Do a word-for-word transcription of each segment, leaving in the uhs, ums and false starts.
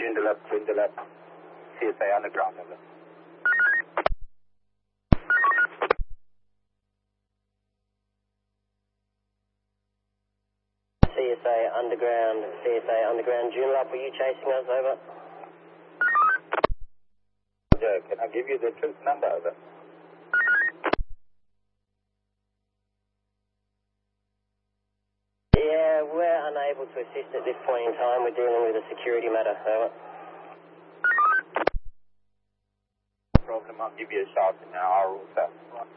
Joondalup, Joondalup, C S A Underground, over. C S A Underground, C S A Underground, Joondalup, were you chasing us, over? Roger, can I give you the trip number, over? Yeah, we're unable to assist at this point in time. We're dealing with a security matter, over. No problem, I'll give you a shout in an hour or so.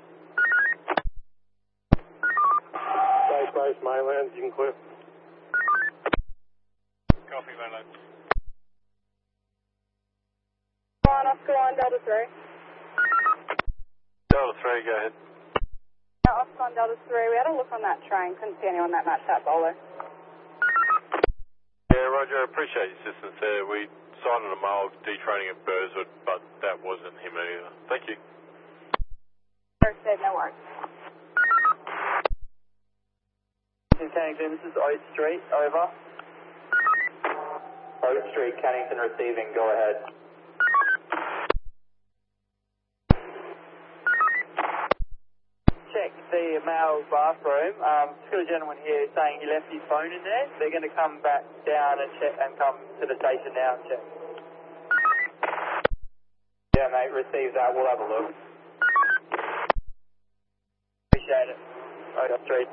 Safe base, mainland, you can clear. Copy, mainland. On Oscar one, Delta three. Delta three, go ahead. Yeah, Oscar one, Delta three. We had a look on that train. Couldn't see anyone that matched that bowler. Yeah, Roger, I appreciate your assistance there. We sighted a male detraining at Burswood, but that wasn't him either. Thank you. First aid, no worries. Cannington, this is Oak Street, over. Oak Street, Cannington receiving, go ahead. Check the male bathroom. Um, just got a gentleman here saying he left his phone in there. They're going to come back down and check and come to the station now and check. Yeah, mate, receive that. We'll have a look. Appreciate it. Oak Street.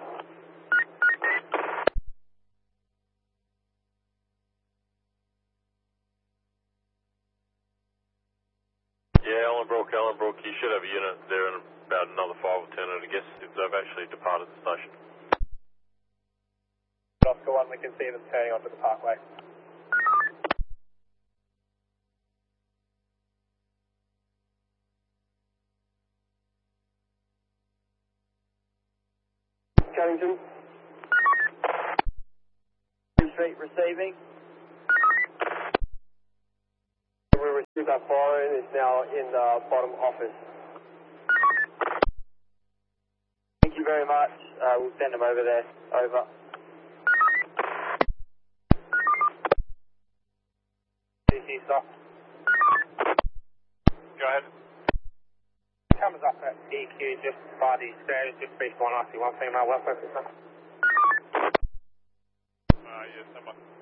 Yeah, Ellenbrook, Ellenbrook, you should have a unit there in about another five or ten, and I guess if they've actually departed the station. Oscar one, we can see them turning onto the parkway. Cannington. Street receiving. We received that phone, it's now in the bottom office. Thank you very much. Uh, we'll send them over there. Over. C C stop. Go ahead. Comes up at D Q just by the stairs, just before I see one female welfare officer. Uh, yes, number.